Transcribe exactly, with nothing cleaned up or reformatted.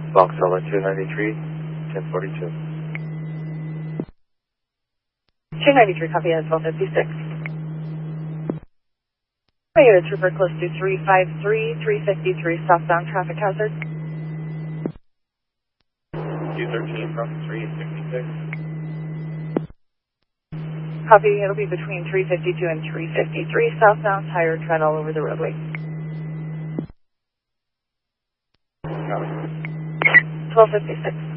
Boxella two ninety-three, ten forty-two. two ninety-three, copy at twelve fifty-six. Toyota Trooper close to three five three, three fifty-three, southbound traffic hazard. two thirteen from three sixty-six. Copy, it'll be between three fifty-two and three fifty-three, southbound, tire tread all over the roadway. Copy. twelve fifty-six.